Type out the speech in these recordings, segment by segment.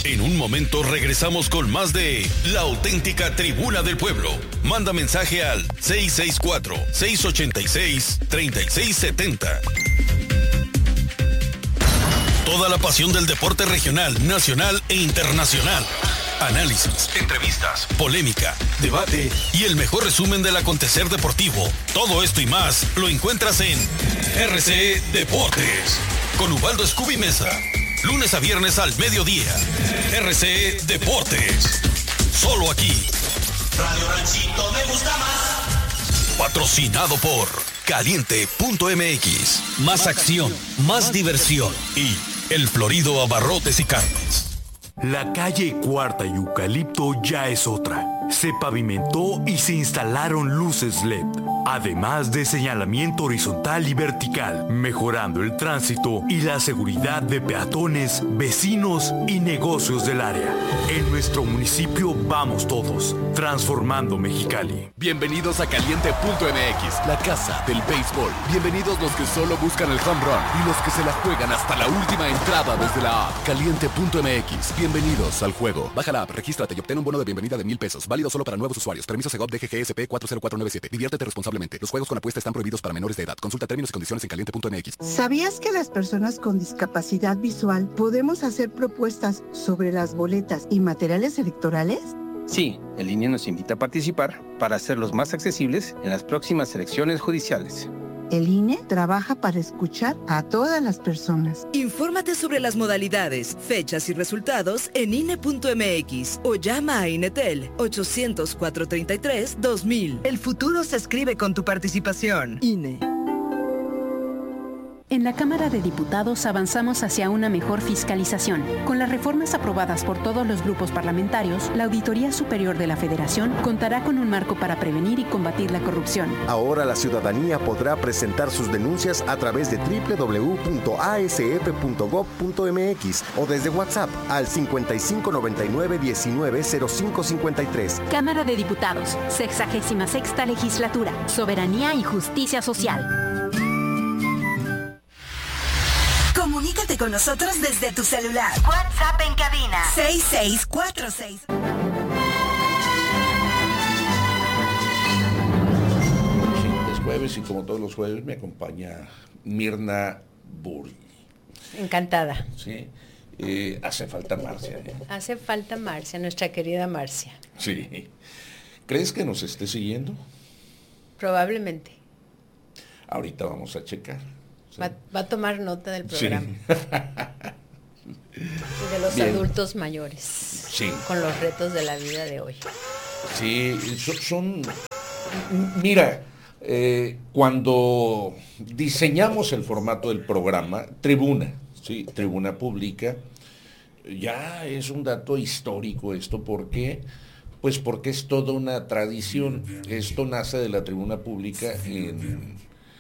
En un momento regresamos con más de La Auténtica Tribuna del Pueblo. Manda mensaje al 664-686-3670. Toda la pasión del deporte regional, nacional e internacional. Análisis, entrevistas, polémica, debate y el mejor resumen del acontecer deportivo. Todo esto y más lo encuentras en RCE Deportes con Ubaldo Scooby Mesa. Lunes a viernes al mediodía. RCE Deportes. Solo aquí. Radio Ranchito me gusta más. Patrocinado por Caliente.mx. Más acción, más diversión y El Florido Abarrotes y Carnes. La calle Cuarta y Eucalipto ya es otra. Se pavimentó y se instalaron luces LED, además de señalamiento horizontal y vertical, mejorando el tránsito y la seguridad de peatones, vecinos y negocios del área. En nuestro municipio vamos todos, transformando Mexicali. Bienvenidos a Caliente.mx, la casa del béisbol. Bienvenidos los que solo buscan el home run y los que se la juegan hasta la última entrada desde la app. Caliente.mx, bienvenidos al juego. Baja la app, regístrate y obtén un bono de bienvenida de $1,000. Válido solo para nuevos usuarios. Permiso Segov DGGSP 40497. Diviértete responsablemente. Los juegos con apuesta están prohibidos para menores de edad. Consulta términos y condiciones en Caliente.mx. ¿Sabías que las personas con discapacidad visual podemos hacer propuestas sobre las boletas y materiales electorales? Sí, el INE nos invita a participar para hacerlos más accesibles en las próximas elecciones judiciales. El INE trabaja para escuchar a todas las personas. Infórmate sobre las modalidades, fechas y resultados en INE.mx o llama a INETEL 800-433-2000. El futuro se escribe con tu participación. INE. En la Cámara de Diputados avanzamos hacia una mejor fiscalización. Con las reformas aprobadas por todos los grupos parlamentarios, la Auditoría Superior de la Federación contará con un marco para prevenir y combatir la corrupción. Ahora la ciudadanía podrá presentar sus denuncias a través de www.asf.gov.mx o desde WhatsApp al 5599-190553. Cámara de Diputados, 66ª Legislatura, Soberanía y Justicia Social. Comunícate con nosotros desde tu celular. WhatsApp en cabina 6646. Es jueves y como todos los jueves me acompaña Mirna Buri. Encantada. Sí. Hace falta Marcia. Hace falta Marcia, nuestra querida Marcia. Sí. ¿Crees que nos esté siguiendo? Probablemente. Ahorita vamos a checar. Sí. Va a tomar nota del programa. Sí. Y de los adultos mayores. Sí. Con los retos de la vida de hoy. Sí, son mira, cuando diseñamos el formato del programa, Tribuna Pública, ya es un dato histórico esto, porque es toda una tradición. Esto nace de la Tribuna Pública en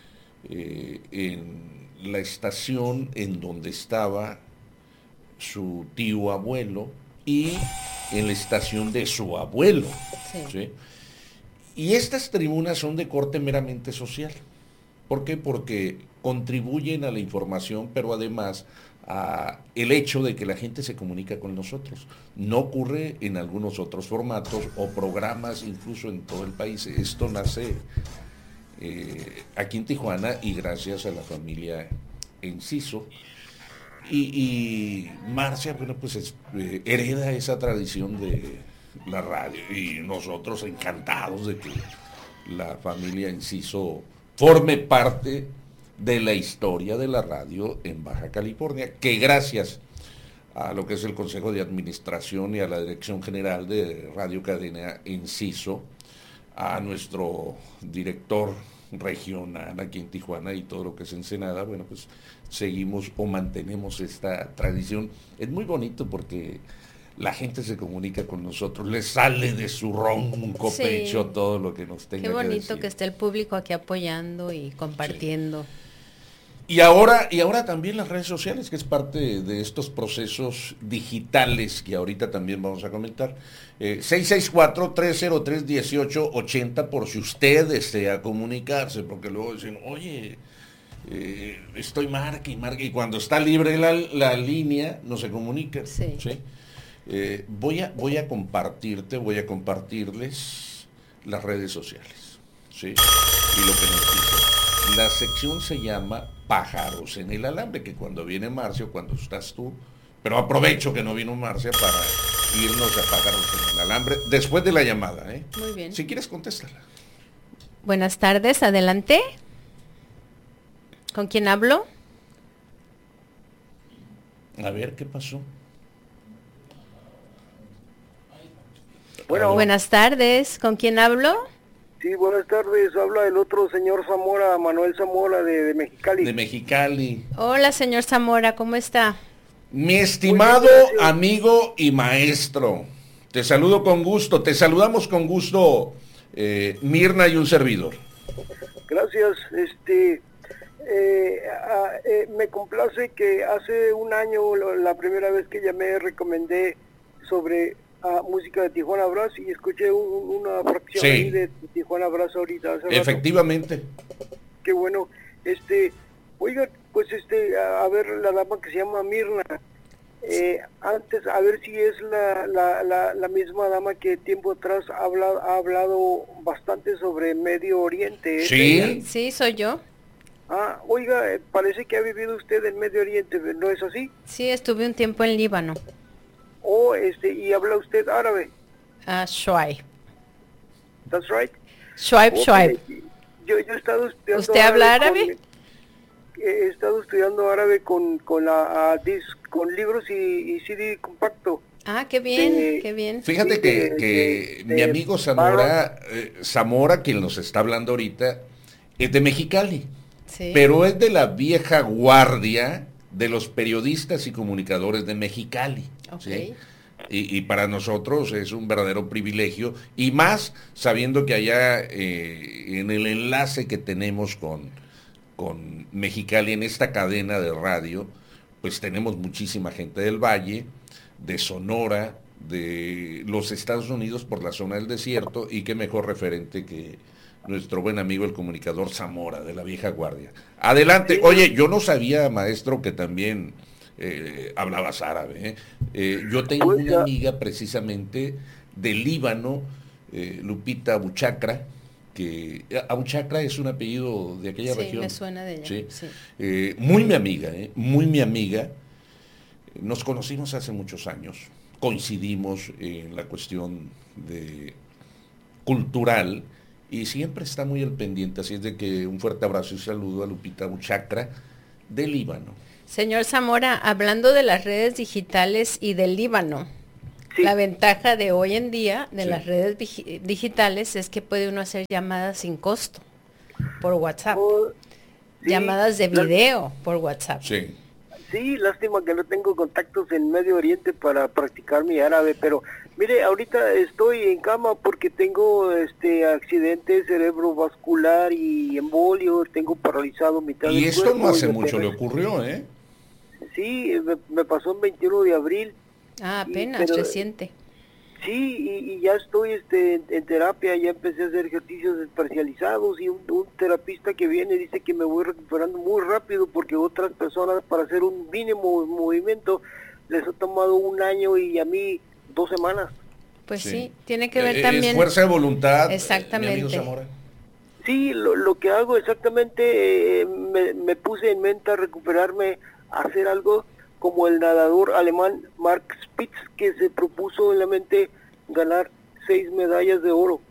la estación en donde estaba su tío abuelo y en la estación de su abuelo. Sí. ¿Sí? Y estas tribunas son de corte meramente social. ¿Por qué? Porque contribuyen a la información, pero además a el hecho de que la gente se comunica con nosotros. No ocurre en algunos otros formatos o programas, incluso en todo el país. Esto nace aquí en Tijuana y gracias a la familia Enciso. Y Marcia, bueno, pues hereda esa tradición de la radio y nosotros encantados de que la familia Enciso forme parte de la historia de la radio en Baja California, que gracias a lo que es el Consejo de Administración y a la Dirección General de Radio Cadena Enciso, a nuestro director regional aquí en Tijuana y todo lo que es Ensenada, bueno, pues seguimos o mantenemos esta tradición. Es muy bonito porque la gente se comunica con nosotros, le sale de su ronco pecho todo lo que nos tenga que decir. Qué bonito que esté el público aquí apoyando y compartiendo. Sí. Y ahora también las redes sociales, que es parte de estos procesos digitales que ahorita también vamos a comentar. 664-303-1880 por si usted desea comunicarse, porque luego dicen, oye, estoy marque y cuando está libre la línea no se comunica. Sí. ¿Sí? Voy a compartirles las redes sociales, ¿sí? Y lo que nos dicen. La sección se llama Pájaros en el Alambre, que cuando viene Marcio, cuando estás tú, pero aprovecho que no vino Marcia para irnos a Pájaros en el Alambre después de la llamada, ¿eh? Muy bien. Si quieres, contéstala. Buenas tardes, adelante. ¿Con quién hablo? A ver, ¿qué pasó? Bueno. Buenas tardes, ¿con quién hablo? Sí, buenas tardes, habla el otro señor Zamora, Manuel Zamora de Mexicali. De Mexicali. Hola, señor Zamora, ¿cómo está? Mi estimado amigo y maestro, te saludo con gusto, te saludamos con gusto, Mirna y un servidor. Gracias, me complace que hace un año, la primera vez que llamé, recomendé sobre música de Tijuana Brass y escuché una fracción ahí de Tijuana Brass ahorita. Efectivamente. Rato. Qué bueno. Oiga, pues a ver, la dama que se llama Mirna, antes, a ver si es la misma dama que tiempo atrás ha hablado bastante sobre Medio Oriente. Sí. Sí, soy yo. Oiga, parece que ha vivido usted en Medio Oriente, ¿no es así? Sí, estuve un tiempo en Líbano. ¿Y habla usted árabe? Shuaib. That's right. Shuaib. Yo he estado estudiando. ¿Usted habla árabe? He estado estudiando árabe con libros y CD compacto. Qué bien, qué bien. Fíjate que mi amigo Zamora, quien nos está hablando ahorita, es de Mexicali, sí. Pero es de la vieja guardia de los periodistas y comunicadores de Mexicali. Okay. ¿Sí? Y para nosotros es un verdadero privilegio, y más sabiendo que allá en el enlace que tenemos con Mexicali, en esta cadena de radio, pues tenemos muchísima gente del Valle, de Sonora, de los Estados Unidos por la zona del desierto, y qué mejor referente que nuestro buen amigo el comunicador Zamora, de la vieja guardia. Adelante. Sí. Oye, yo no sabía, maestro, que también hablabas árabe. Yo tengo una amiga precisamente del Líbano, Lupita Abuchacra, que Abuchacra es un apellido de aquella región. Sí, me suena de ella. Sí. Sí. Muy mi amiga. Nos conocimos hace muchos años, coincidimos en la cuestión cultural y siempre está muy al pendiente, así es de que un fuerte abrazo y saludo a Lupita Abuchacra de Líbano. Señor Zamora, hablando de las redes digitales y del Líbano, sí. La ventaja de hoy en día de las redes digitales es que puede uno hacer llamadas sin costo por WhatsApp, llamadas de video por WhatsApp. Sí. Sí, lástima que no tengo contactos en Medio Oriente para practicar mi árabe, pero mire, ahorita estoy en cama porque tengo accidente cerebrovascular y embolio, tengo paralizado mitad del cuerpo. Y esto no hace mucho le ocurrió, ¿eh? Sí, me pasó el 21 de abril. Apenas, reciente. Sí, y ya estoy en terapia, ya empecé a hacer ejercicios especializados y un terapista que viene dice que me voy recuperando muy rápido porque otras personas para hacer un mínimo movimiento les ha tomado un año y a mí 2 semanas. Pues sí, tiene que ver también... Es fuerza de voluntad, exactamente. Mi amigo Zamora. Sí, lo que hago exactamente, me puse en mente a recuperarme, a hacer algo como el nadador alemán Mark Spitz, que se propuso en la mente ganar 6 medallas de oro.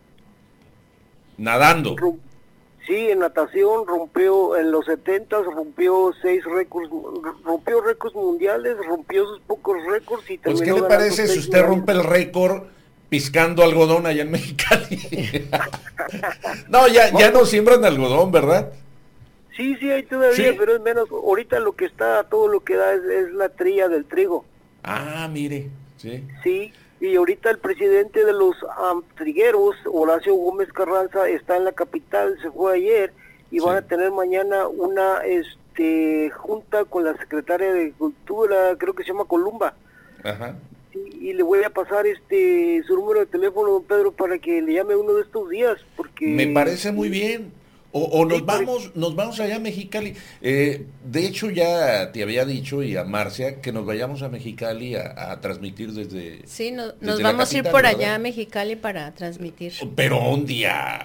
Nadando. Sí, en natación rompió en los 70s, rompió 6 récords, rompió récords mundiales, rompió sus pocos récords y terminó. Pues, ¿qué le parece si usted rompe el récord piscando algodón allá en Mexicali? No, ya no siembran algodón, ¿verdad? Sí, hay todavía, pero es menos. Ahorita lo que está, todo lo que da es la trilla del trigo. Mire, sí. Sí, y ahorita el presidente de los trigueros, Horacio Gómez Carranza, está en la capital, se fue ayer, y van a tener mañana una junta con la secretaria de Cultura, creo que se llama Columba. Ajá. Y le voy a pasar su número de teléfono, don Pedro, para que le llame uno de estos días, porque... Me parece muy bien. O nos vamos allá a Mexicali. De hecho, ya te había dicho, y a Marcia, que nos vayamos a Mexicali a transmitir desde... Sí, nos vamos a ir por allá a Mexicali para transmitir. Pero un día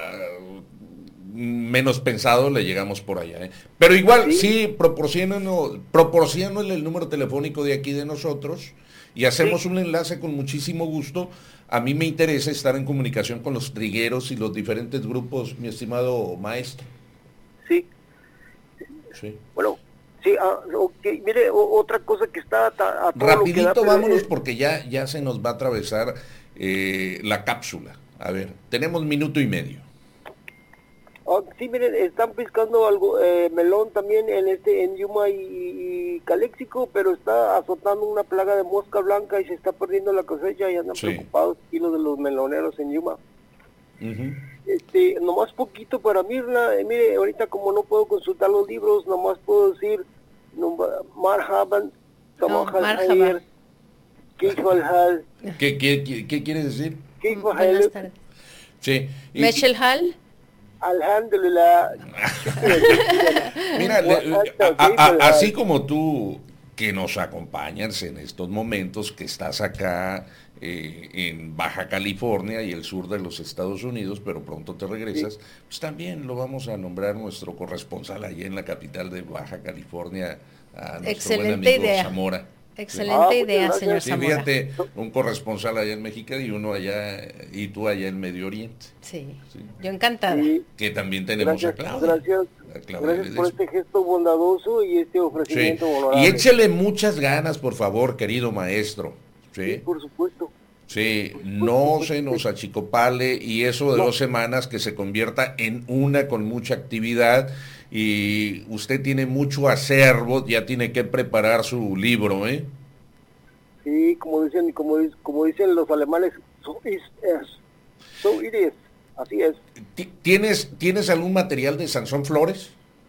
menos pensado le llegamos por allá. Pero igual, sí, proporciónenle el número telefónico de aquí de nosotros y hacemos un enlace con muchísimo gusto. A mí me interesa estar en comunicación con los trigueros y los diferentes grupos, mi estimado maestro. Sí. Bueno, sí, okay. Mire, otra cosa que está a rapidito, vámonos porque ya se nos va a atravesar la cápsula. A ver, tenemos 1 minuto y medio. Sí, miren, están pescando algo, melón también en Yuma y Caléxico, pero está azotando una plaga de mosca blanca y se está perdiendo la cosecha y andan preocupados aquí los de los meloneros en Yuma. Nomás poquito para Mirna, mire, ahorita como no puedo consultar los libros, nomás puedo decir Marhaban, Marhaba. ¿Qué quiere decir? Buenas tardes. Sí. Mechel Hal. Alhamdulillah. Mira, así como tú que nos acompañas en estos momentos, que estás acá en Baja California y el sur de los Estados Unidos, pero pronto te regresas, pues también lo vamos a nombrar nuestro corresponsal allá en la capital de Baja California, a nuestro buen amigo Zamora. Excelente idea, señor Zamora. Fíjate, un corresponsal allá en México y uno allá, y tú allá en Medio Oriente. Sí. Yo encantada. Que también tenemos a Claudia. Gracias por este gesto bondadoso y este ofrecimiento honorable. Y échele muchas ganas, por favor, querido maestro. Sí, por supuesto. Sí, no se nos achicopale y eso de 2 semanas que se convierta en una con mucha actividad. Y usted tiene mucho acervo, ya tiene que preparar su libro, Sí, como dicen los alemanes, so it is, así es. ¿Tienes algún material de Sansón Flores?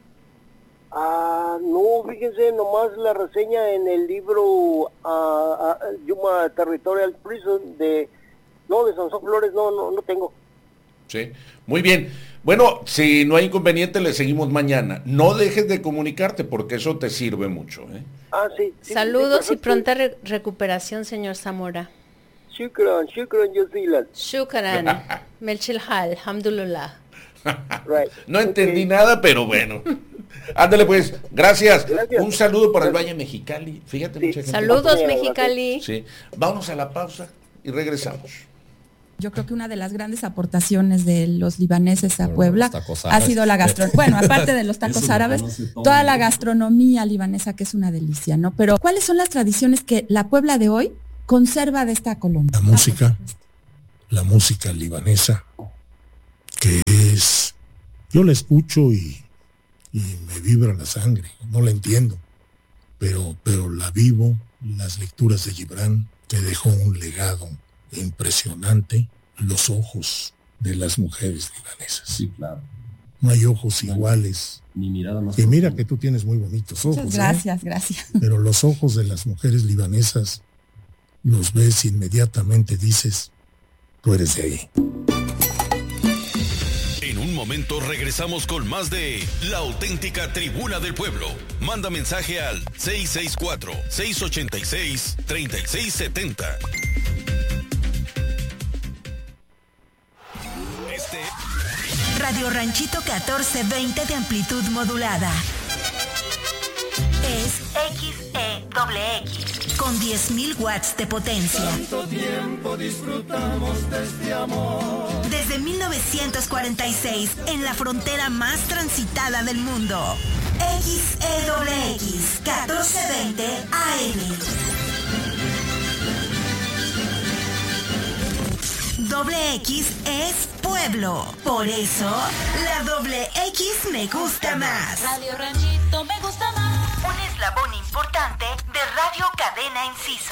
No, fíjense, nomás la reseña en el libro Yuma Territorial Prison de Sansón Flores, no tengo. Sí, muy bien. Bueno, si no hay inconveniente, le seguimos mañana. No dejes de comunicarte porque eso te sirve mucho. Sí. Saludos y pronta recuperación, señor Zamora. Shukran, Yosilan. Shukran. Melchel Hal, alhamdulillah. No entendí nada, pero bueno. Ándale pues, gracias. Un saludo para el Valle Mexicali. Fíjate, mucha gente. Saludos, Mexicali. Sí. Vamos a la pausa y regresamos. Yo creo que una de las grandes aportaciones de los libaneses a Puebla ha sido la gastronomía. Bueno, aparte de los tacos árabes, toda la gastronomía libanesa, que es una delicia, ¿no? Pero, ¿cuáles son las tradiciones que la Puebla de hoy conserva de esta colonia? La música libanesa, que es... Yo la escucho y me vibra la sangre, no la entiendo, pero la vivo. Las lecturas de Gibran, que dejó un legado impresionante, los ojos de las mujeres libanesas. Sí, claro. No hay ojos iguales. Ni mirada más. Y mira que tú tienes muy bonitos ojos. Muchas gracias. Pero los ojos de las mujeres libanesas los ves e inmediatamente dices, tú eres de ahí. En un momento regresamos con más de La Auténtica Tribuna del Pueblo. Manda mensaje al 664-686-3670. Radio Ranchito 1420 de amplitud modulada. Es XEXX con 10.000 watts de potencia. Tanto tiempo disfrutamos de este amor. Desde 1946, en la frontera más transitada del mundo. XEXX 1420 AM. Doble X es pueblo. Por eso, la doble X me gusta más. Radio Ranchito me gusta más. Un eslabón importante de Radio Cadena Inciso.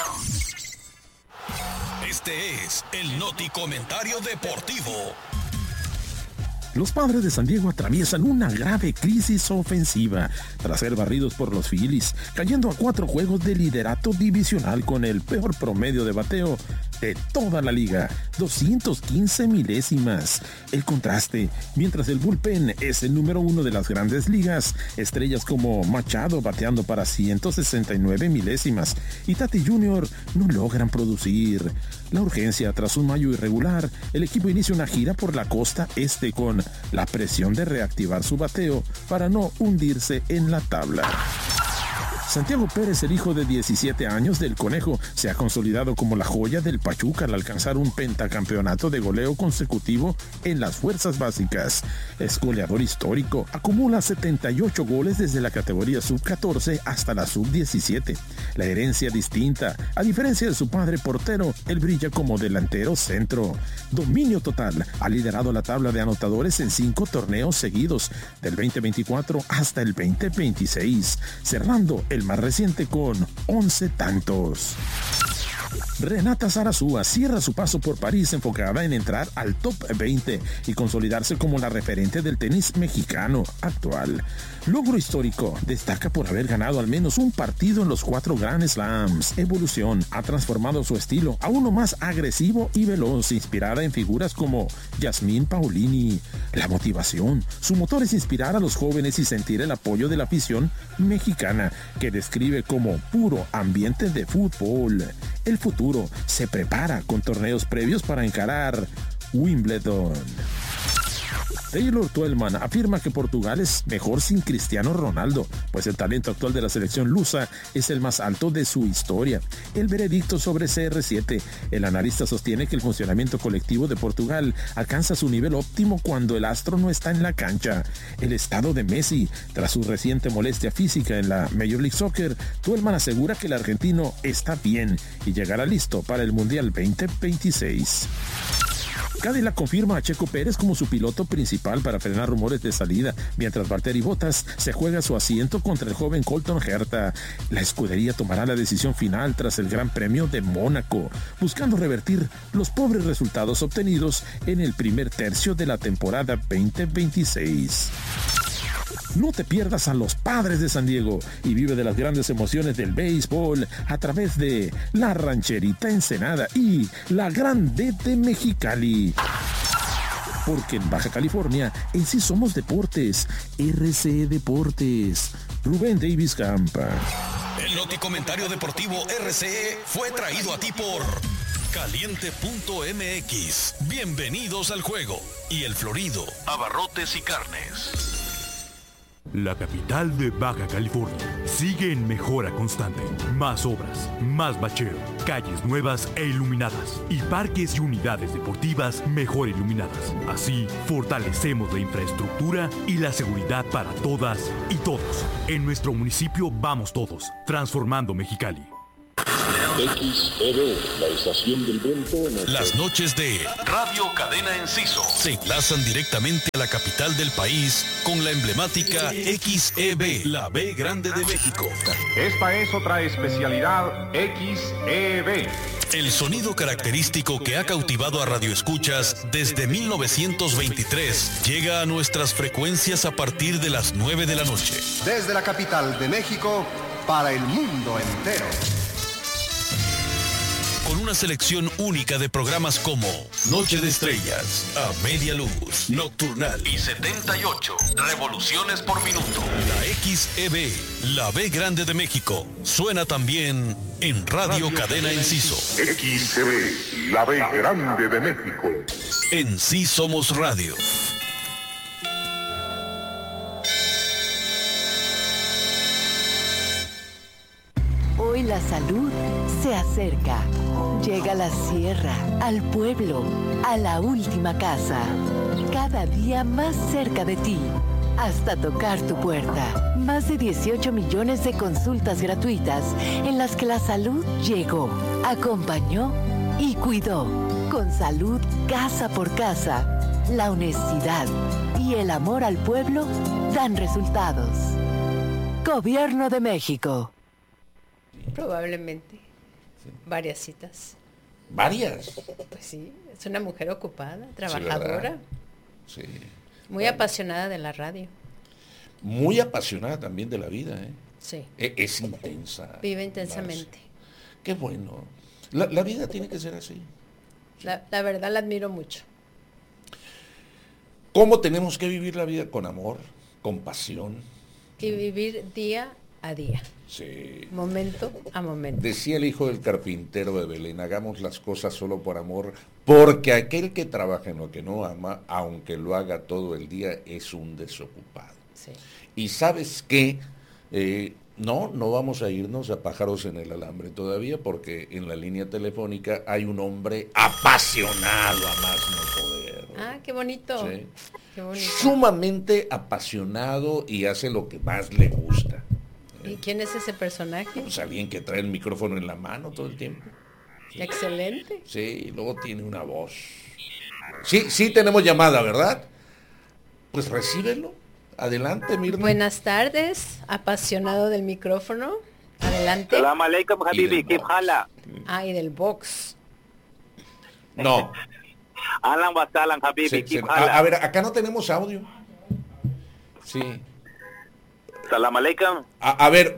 Este es el Noti Comentario Deportivo. Los Padres de San Diego atraviesan una grave crisis ofensiva tras ser barridos por los Phillies, cayendo a 4 juegos de liderato divisional con el peor promedio de bateo de toda la liga, 215 milésimas. El contraste, mientras el bullpen es el número 1 de las grandes ligas, estrellas como Machado bateando para 169 milésimas y Tati Jr. no logran producir. La urgencia tras un mayo irregular, el equipo inicia una gira por la costa este con la presión de reactivar su bateo para no hundirse en la tabla. Santiago Pérez, el hijo de 17 años del Conejo, se ha consolidado como la joya del Pachuca al alcanzar un pentacampeonato de goleo consecutivo en las fuerzas básicas. Es goleador histórico, acumula 78 goles desde la categoría sub-14 hasta la sub-17. La herencia distinta, a diferencia de su padre portero, él brilla como delantero centro. Dominio total, ha liderado la tabla de anotadores en 5 torneos seguidos, del 2024 hasta el 2026, cerrando el más reciente con 11 tantos. Renata Zarazúa cierra su paso por París enfocada en entrar al top 20 y consolidarse como la referente del tenis mexicano actual. Logro histórico, destaca por haber ganado al menos un partido en los 4 Grand Slams. Evolución, ha transformado su estilo a uno más agresivo y veloz, inspirada en figuras como Yasmín Paolini. La motivación, su motor es inspirar a los jóvenes y sentir el apoyo de la afición mexicana, que describe como puro ambiente de fútbol. El futuro se prepara con torneos previos para encarar Wimbledon. Taylor Twellman afirma que Portugal es mejor sin Cristiano Ronaldo, pues el talento actual de la selección lusa es el más alto de su historia. El veredicto sobre CR7, el analista sostiene que el funcionamiento colectivo de Portugal alcanza su nivel óptimo cuando el astro no está en la cancha. El estado de Messi, tras su reciente molestia física en la Major League Soccer, Twellman asegura que el argentino está bien y llegará listo para el Mundial 2026. Cadillac confirma a Checo Pérez como su piloto principal para frenar rumores de salida, mientras Valtteri Bottas se juega su asiento contra el joven Colton Herta. La escudería tomará la decisión final tras el Gran Premio de Mónaco, buscando revertir los pobres resultados obtenidos en el primer tercio de la temporada 2026. No te pierdas a los Padres de San Diego y vive de las grandes emociones del béisbol a través de la Rancherita Ensenada y la Grande de Mexicali. Porque en Baja California, en sí somos deportes. RCE Deportes. Rubén Davis Campa. El noticomentario deportivo RCE fue traído a ti por Caliente.mx. Bienvenidos al juego. Y El Florido, Abarrotes y Carnes. La capital de Baja California sigue en mejora constante. Más obras, más bacheo, calles nuevas e iluminadas y parques y unidades deportivas mejor iluminadas. Así, fortalecemos la infraestructura y la seguridad para todas y todos. En nuestro municipio vamos todos, transformando Mexicali. XEB, la estación del viento. Las noches de Radio Cadena Enciso se enlazan directamente a la capital del país con la emblemática XEB, la B Grande de México. Esta es otra especialidad XEB. El sonido característico que ha cautivado a radioescuchas desde 1923 llega a nuestras frecuencias a partir de las 9 de la noche. Desde la capital de México para el mundo entero. Con una selección única de programas como Noche de Estrellas, A Media Luz, Nocturnal y 78 revoluciones por minuto. La XEB, la B Grande de México, suena también en Radio Cadena Enciso. XEB, la B Grande de México. En Sí Somos Radio. Hoy la salud se acerca. Llega a la sierra, al pueblo, a la última casa. Cada día más cerca de ti, hasta tocar tu puerta. Más de 18 millones de consultas gratuitas en las que la salud llegó, acompañó y cuidó. Con salud casa por casa, la honestidad y el amor al pueblo dan resultados. Gobierno de México. Probablemente. Varias citas. ¿Varias? Pues sí, es una mujer ocupada, trabajadora. Sí. Muy apasionada de la radio. Muy apasionada también de la vida, ¿eh? Sí. Es intensa. Vive intensamente. Qué bueno. La vida tiene que ser así. La verdad la admiro mucho. ¿Cómo tenemos que vivir la vida? Con amor, con pasión. Y vivir día a día. Sí. Momento a momento. Decía el hijo del carpintero de Belén, hagamos las cosas solo por amor, porque aquel que trabaja en lo que no ama, aunque lo haga todo el día, es un desocupado. Sí. Y ¿sabes qué? No vamos a irnos a pájaros en el alambre todavía, porque en la línea telefónica hay un hombre apasionado a más no poder. Ah, qué bonito. ¿Sí? Qué bonito. Sumamente apasionado y hace lo que más le gusta. ¿Y quién es ese personaje? Pues alguien que trae el micrófono en la mano todo el tiempo. Excelente. Sí, y luego tiene una voz. Sí tenemos llamada, ¿verdad? Pues recíbelo. Adelante, Mirna. Buenas tardes, apasionado del micrófono. Adelante. Salam alaikum, habibi, kif hala. Y del box. No. Alan wasalan, habibi, kif hala. A ver, acá no tenemos audio. Sí. Salam alaikum. A ver,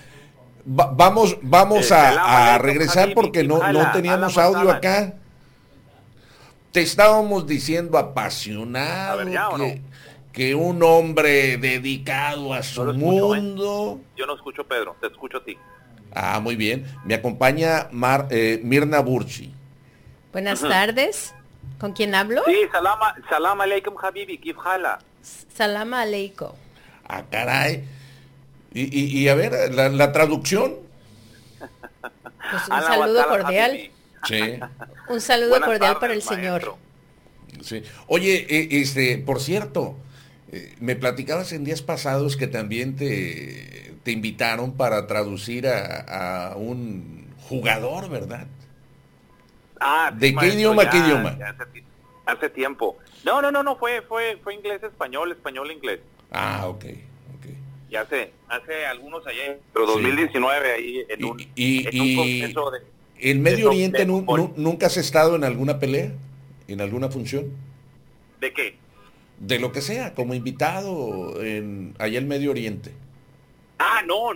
vamos a regresar porque no teníamos audio acá. Te estábamos diciendo apasionado, que un hombre dedicado a su mundo. Yo no escucho, Pedro, te escucho a ti. Ah, muy bien. Me acompaña Mirna Burchi. Buenas tardes. ¿Con quién hablo? Sí, salam alaikum, habibi, kif hala. Salam aleikum. Ah, caray. Y a ver, la traducción. Pues un saludo cordial. Sí. Un saludo cordial para el señor. Sí. Oye, por cierto, me platicabas en días pasados que también te invitaron para traducir a un jugador, ¿verdad? ¿De qué idioma? ¿Qué idioma? Hace tiempo. No, fue inglés-español, español-inglés. Ah, ok. Ya hace algunos años, pero 2019 ahí en un congreso de... ¿En Medio Oriente nunca has estado en alguna pelea? ¿En alguna función? ¿De qué? De lo que sea, como invitado allá en Medio Oriente. No,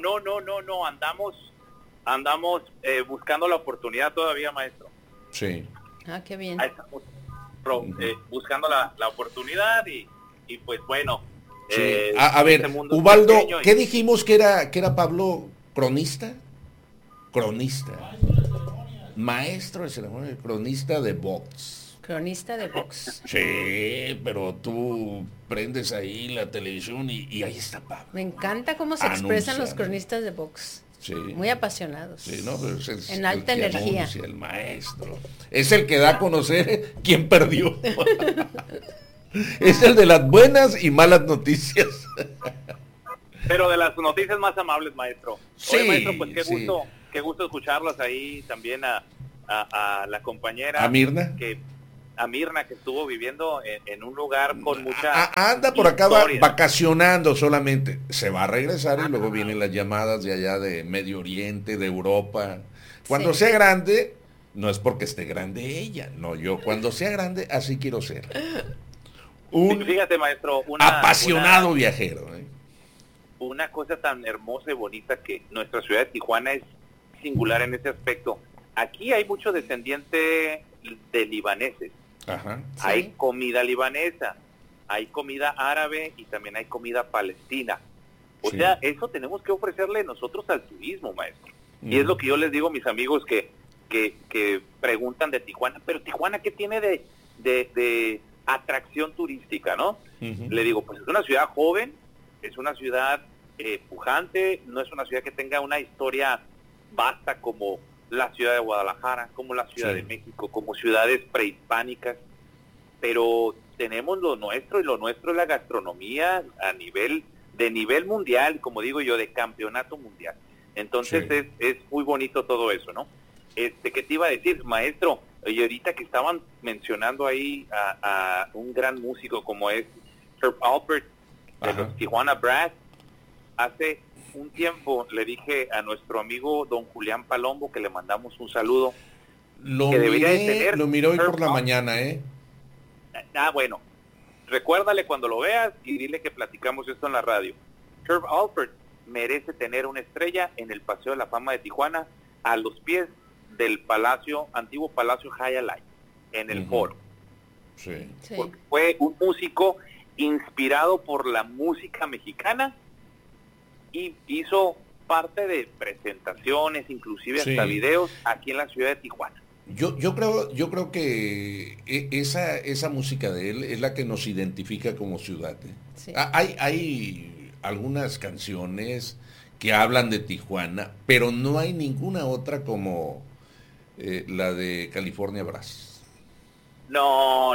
andamos buscando la oportunidad todavía, maestro. Sí. Qué bien. Ahí estamos buscando la oportunidad y pues bueno. Sí. A ver, Ubaldo, ¿qué dijimos que era Pablo? ¿Cronista? Maestro de ceremonia, cronista de box. Cronista de box. Sí, pero tú prendes ahí la televisión y ahí está Pablo. Me encanta cómo se expresan los cronistas de box. Sí. Muy apasionados. Sí, no, pero es en alta energía. Anuncia, el maestro. Es el que da a conocer quién perdió. Es el de las buenas y malas noticias. Pero de las noticias más amables, maestro. Sí, oye, maestro, pues qué gusto escucharlos ahí también a la compañera. ¿A Mirna? A Mirna, que estuvo viviendo en un lugar con mucha anda por acá vacacionando solamente. Se va a regresar y luego vienen las llamadas de allá de Medio Oriente, de Europa. Cuando sea grande, no es porque esté grande ella, no, yo cuando sea grande así quiero ser. Fíjate, maestro, apasionado viajero. Una cosa tan hermosa y bonita que nuestra ciudad de Tijuana es singular en ese aspecto. Aquí hay mucho descendiente de libaneses. Ajá. Hay comida libanesa, hay comida árabe y también hay comida palestina. O sea, eso tenemos que ofrecerle nosotros al turismo, maestro. Y es lo que yo les digo a mis amigos que preguntan de Tijuana, pero Tijuana, ¿qué tiene de atracción turística, no? Le digo, pues es una ciudad joven, es una ciudad pujante, no es una ciudad que tenga una historia vasta como la ciudad de Guadalajara, como la ciudad de México, como ciudades prehispánicas, pero tenemos lo nuestro, y lo nuestro es la gastronomía de nivel mundial, como digo yo, de campeonato mundial. Entonces es muy bonito todo eso, ¿no? ¿Qué te iba a decir, maestro? Y ahorita que estaban mencionando ahí a un gran músico como es Herb Alpert de los Tijuana Brass, hace un tiempo le dije a nuestro amigo don Julián Palombo que le mandamos un saludo. Lo miré hoy por la mañana, bueno, recuérdale cuando lo veas y dile que platicamos esto en la radio. Herb Alpert merece tener una estrella en el Paseo de la Fama de Tijuana a los pies del antiguo Palacio Hialeah, en el foro. Sí. Porque fue un músico inspirado por la música mexicana y hizo parte de presentaciones, inclusive hasta videos aquí en la ciudad de Tijuana. Yo creo que esa música de él es la que nos identifica como ciudad. Sí. Hay algunas canciones que hablan de Tijuana, pero no hay ninguna otra como la de California Brass. No.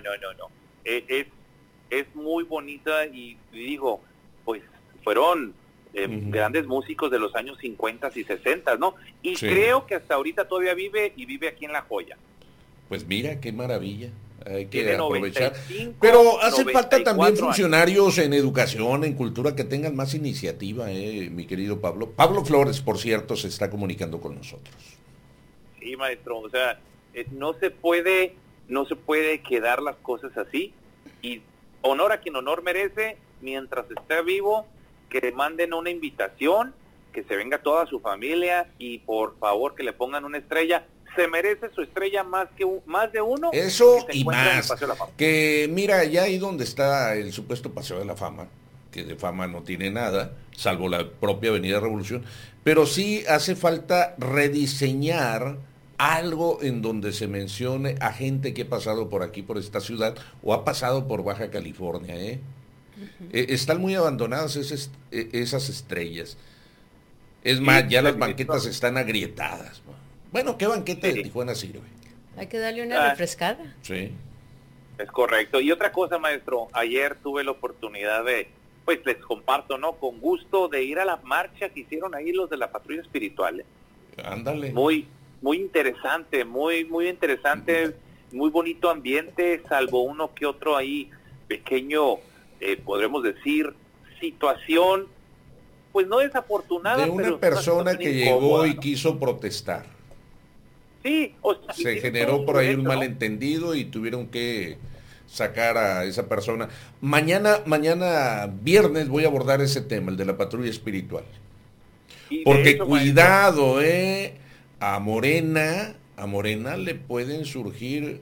Es muy bonita y digo, pues fueron grandes músicos de los años 50 y 60, ¿no? Y creo que hasta ahorita todavía vive aquí en La Joya. Pues mira, qué maravilla. Hay que aprovechar. Pero hace falta también funcionarios en educación, en cultura, que tengan más iniciativa, mi querido Pablo. Pablo Flores, por cierto, se está comunicando con nosotros. Sí, maestro, o sea, no se puede quedar las cosas así, y honor a quien honor merece, mientras esté vivo, que le manden una invitación, que se venga toda su familia y por favor que le pongan una estrella. Se merece su estrella más de uno. Eso y más. Que mira, ya ahí donde está el supuesto Paseo de la Fama, que de fama no tiene nada, salvo la propia Avenida Revolución, pero sí hace falta rediseñar algo en donde se mencione a gente que ha pasado por aquí, por esta ciudad, o ha pasado por Baja California, están muy abandonadas esas estrellas. Es más, ya las banquetas están agrietadas. Bueno, ¿qué banqueta de Tijuana sirve? Hay que darle una refrescada. Sí. Es correcto. Y otra cosa, maestro, ayer tuve la oportunidad pues les comparto, ¿no? Con gusto de ir a la marcha que hicieron ahí los de la Patrulla Espiritual. Ándale. Muy interesante, muy interesante, muy bonito ambiente, salvo uno que otro ahí pequeño, podremos decir, situación, pues no desafortunada, de una persona que llegó y quiso protestar. Sí, o sea, se generó por ahí un malentendido y tuvieron que sacar a esa persona. Mañana viernes voy a abordar ese tema, el de la Patrulla Espiritual. Porque hecho, cuidado, a Morena le pueden surgir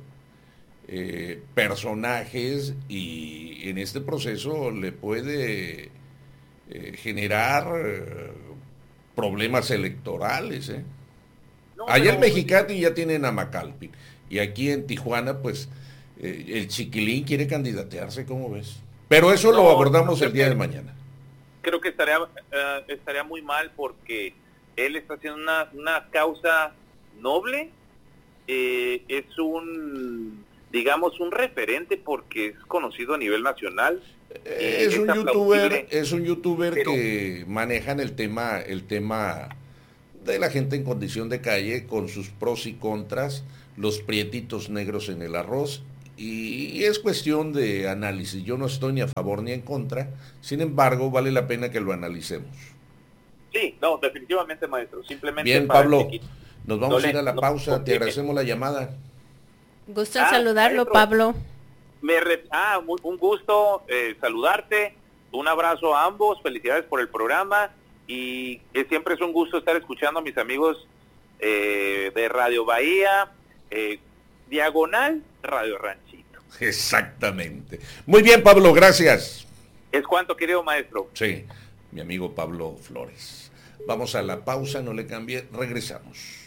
personajes, y en este proceso le puede generar problemas electorales. Allá en Mexicali ya tienen a Macalpin, y aquí en Tijuana pues el Chiquilín quiere candidatearse, ¿cómo ves? Pero eso lo abordamos el día de mañana. Creo que estaría muy mal, porque él está haciendo una causa noble, es un referente porque es conocido a nivel nacional. Es un youtuber que manejan el tema de la gente en condición de calle, con sus pros y contras, los prietitos negros en el arroz, y es cuestión de análisis. Yo no estoy ni a favor ni en contra, sin embargo vale la pena que lo analicemos. Sí, no, definitivamente, maestro. Simplemente. Bien, Pablo, nos vamos a ir a la pausa. Te agradecemos la llamada. Gusto en saludarlo, maestro, Pablo. Un gusto saludarte. Un abrazo a ambos. Felicidades por el programa. Y siempre es un gusto estar escuchando a mis amigos de Radio Bahía, Diagonal Radio Ranchito. Exactamente. Muy bien, Pablo, gracias. Es cuanto, querido maestro. Sí, mi amigo Pablo Flores. Vamos a la pausa, no le cambie, regresamos.